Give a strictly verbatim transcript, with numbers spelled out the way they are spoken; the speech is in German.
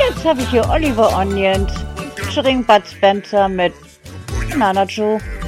Jetzt habe ich hier Oliver Onions featuring Bud Spencer mit Nana Joe.